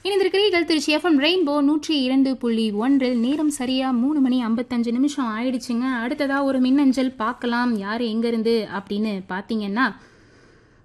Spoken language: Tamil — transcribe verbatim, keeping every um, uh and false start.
இணைந்திருக்கிறீர்கள் திருச்சி எஃப்எம் ரெயின்போ நூற்றி இரண்டு புள்ளி ஒன்றில். நேரம் சரியா மூணு மணி ஐம்பத்தஞ்சு நிமிஷம் ஆயிடுச்சுங்க. அடுத்ததா ஒரு மின்னஞ்சல் பார்க்கலாம். யாரு எங்க இருந்து அப்படின்னு பாத்தீங்கன்னா,